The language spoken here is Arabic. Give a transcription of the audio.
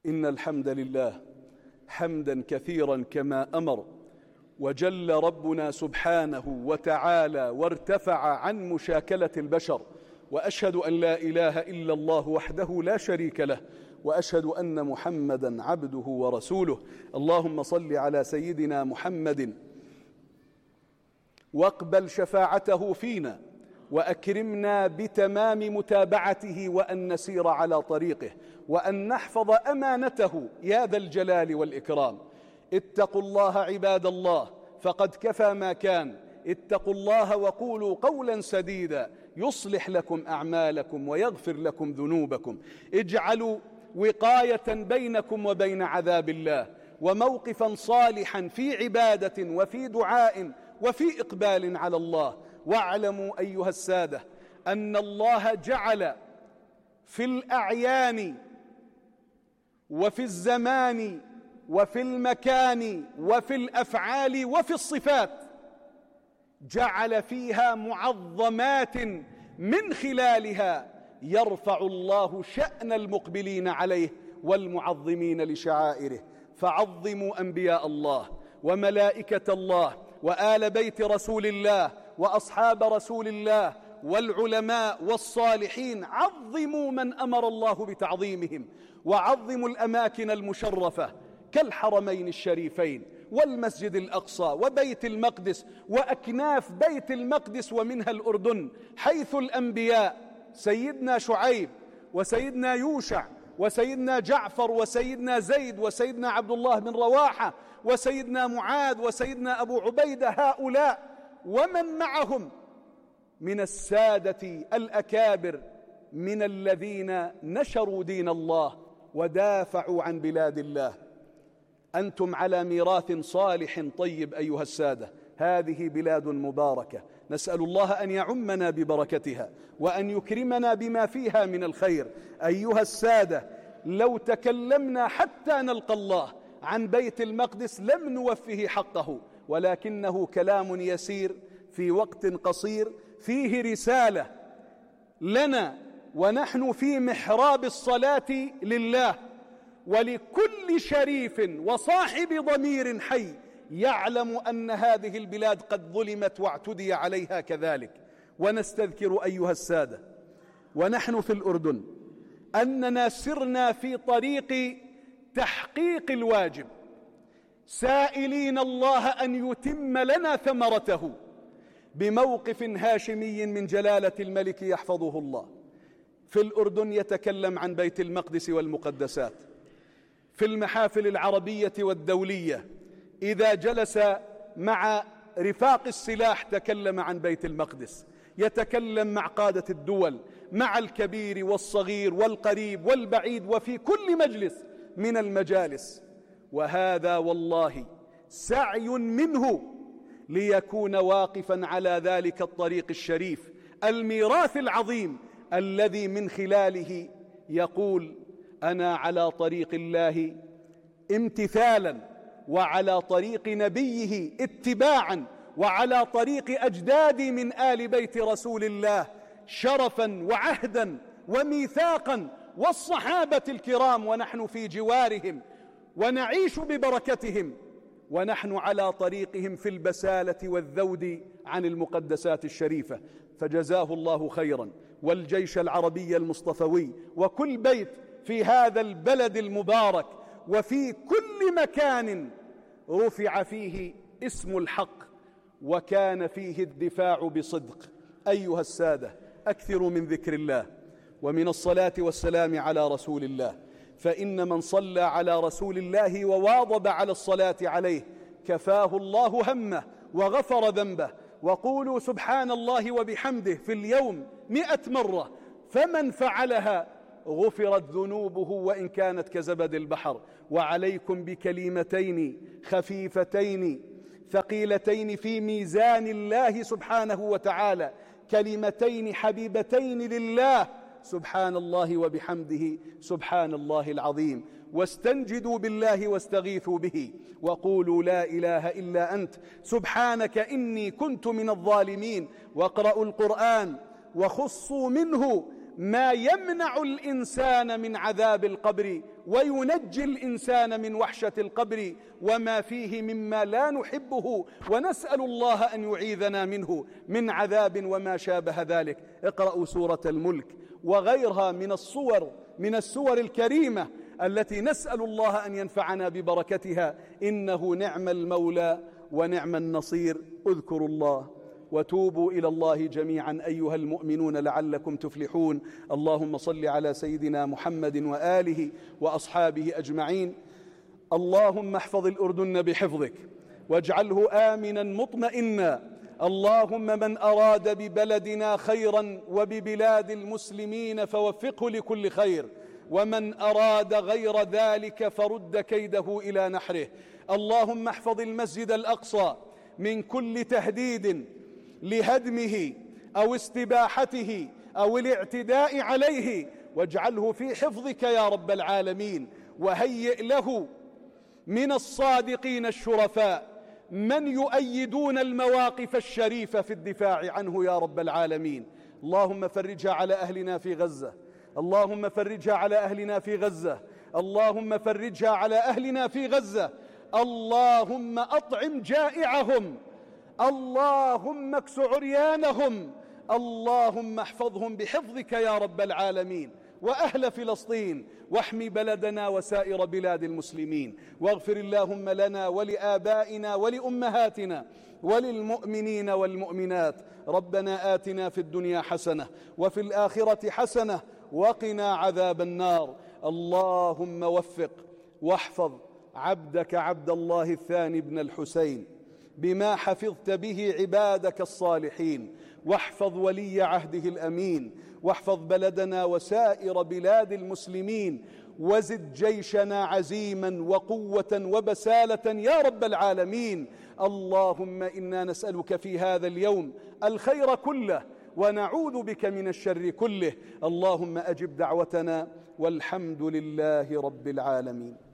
إن الحمد لله حمدا كثيرا كما أمر، وجل ربنا سبحانه وتعالى وارتفع عن مشاكلة البشر، وأشهد أن لا إله إلا الله وحده لا شريك له، وأشهد أن محمدا عبده ورسوله. اللهم صل على سيدنا محمد واقبل شفاعته فينا، وأكرمنا بتمام متابعته، وأن نسير على طريقه، وأن نحفظ أمانته يا ذا الجلال والإكرام. اتقوا الله عباد الله، فقد كفى ما كان. اتقوا الله وقولوا قولا سديدا يصلح لكم أعمالكم ويغفر لكم ذنوبكم. اجعلوا وقاية بينكم وبين عذاب الله، وموقفا صالحا في عبادة وفي دعاء وفي إقبال على الله. واعلموا أيها السادة أن الله جعل في الأعيان وفي الزمان وفي المكان وفي الأفعال وفي الصفات، جعل فيها معظمات من خلالها يرفع الله شأن المقبلين عليه والمعظمين لشعائره. فعظموا أنبياء الله وملائكة الله وآل بيت رسول الله وأصحاب رسول الله والعلماء والصالحين. عظموا من أمر الله بتعظيمهم، وعظموا الأماكن المشرفة كالحرمين الشريفين والمسجد الأقصى وبيت المقدس وأكناف بيت المقدس ومنها الأردن، حيث الأنبياء سيدنا شعيب وسيدنا يوشع وسيدنا جعفر وسيدنا زيد وسيدنا عبد الله بن رواحة وسيدنا معاذ وسيدنا أبو عبيدة، هؤلاء ومن معهم من السادة الأكابر من الذين نشروا دين الله ودافعوا عن بلاد الله. أنتم على ميراث صالح طيب أيها السادة. هذه بلاد مباركة، نسأل الله أن يعمنا ببركتها وأن يكرمنا بما فيها من الخير. أيها السادة، لو تكلمنا حتى نلقى الله عن بيت المقدس لم نوفه حقه، ولكنه كلام يسير في وقت قصير فيه رسالة لنا ونحن في محراب الصلاة لله، ولكل شريف وصاحب ضمير حي يعلم أن هذه البلاد قد ظلمت واعتدي عليها كذلك. ونستذكر أيها السادة ونحن في الأردن أننا سرنا في طريق تحقيق الواجب، سائلين الله أن يتم لنا ثمرته بموقف هاشمي من جلالة الملك يحفظه الله. في الأردن يتكلم عن بيت المقدس والمقدسات، في المحافل العربية والدولية إذا جلس مع رفاق السلاح تكلم عن بيت المقدس، يتكلم مع قادة الدول، مع الكبير والصغير والقريب والبعيد، وفي كل مجلس من المجالس. وهذا والله سعي منه ليكون واقفا على ذلك الطريق الشريف، الميراث العظيم الذي من خلاله يقول: أنا على طريق الله امتثالا، وعلى طريق نبيه اتباعا، وعلى طريق أجدادي من آل بيت رسول الله شرفا وعهدا وميثاقا، والصحابة الكرام ونحن في جوارهم ونعيش ببركتهم، ونحن على طريقهم في البسالة والذود عن المقدسات الشريفة. فجزاه الله خيرا، والجيش العربي المصطفوي وكل بيت في هذا البلد المبارك وفي كل مكان رفع فيه اسم الحق وكان فيه الدفاع بصدق. أيها السادة، أكثروا من ذكر الله ومن الصلاة والسلام على رسول الله، فإن من صلى على رسول الله وواظب على الصلاة عليه كفاه الله همه وغفر ذنبه. وقولوا سبحان الله وبحمده في اليوم 100 مرة، فمن فعلها غفرت ذنوبه وإن كانت كزبد البحر. وعليكم بكلمتين خفيفتين ثقيلتين في ميزان الله سبحانه وتعالى، كلمتين حبيبتين لله: سبحان الله وبحمده سبحان الله العظيم. واستنجدوا بالله واستغيثوا به، وقولوا لا إله إلا أنت سبحانك إني كنت من الظالمين. واقرأوا القرآن وخصوا منه ما يمنع الإنسان من عذاب القبر وينجي الإنسان من وحشة القبر وما فيه مما لا نحبه، ونسأل الله أن يعيذنا منه من عذاب وما شابه ذلك. اقرأوا سورة الملك وغيرها من السور الكريمة التي نسأل الله أن ينفعنا ببركتها، إنه نعم المولى ونعم النصير. اذكروا الله وتوبوا إلى الله جميعا أيها المؤمنون لعلكم تفلحون. اللهم صل على سيدنا محمد وآله وأصحابه أجمعين. اللهم احفظ الأردن بحفظك واجعله آمنا مطمئنا. اللهم من أراد ببلدنا خيرا وببلاد المسلمين فوفقه لكل خير، ومن أراد غير ذلك فرد كيده إلى نحره. اللهم احفظ المسجد الأقصى من كل تهديد لهدمه أو استباحته أو الاعتداء عليه، واجعله في حفظك يا رب العالمين، وهيئ له من الصادقين الشرفاء من يؤيدون المواقف الشريفة في الدفاع عنه يا رب العالمين. اللهم فرجها على أهلنا في غزة، اللهم فرجها على أهلنا في غزة، اللهم فرجها على أهلنا في غزة. اللهم أطعم جائعهم، اللهم اكس عريانهم، اللهم احفظهم بحفظك يا رب العالمين. وأهل فلسطين واحمي بلدنا وسائر بلاد المسلمين، واغفر اللهم لنا ولآبائنا ولأمهاتنا وللمؤمنين والمؤمنات. ربنا آتنا في الدنيا حسنة وفي الآخرة حسنة وقنا عذاب النار. اللهم وفق واحفظ عبدك عبد الله الثاني بن الحسين بما حفظت به عبادك الصالحين، واحفظ ولي عهده الأمين، واحفظ بلدنا وسائر بلاد المسلمين، وزد جيشنا عزيما وقوة وبسالة يا رب العالمين. اللهم إنا نسألك في هذا اليوم الخير كله ونعوذ بك من الشر كله. اللهم أجب دعوتنا والحمد لله رب العالمين.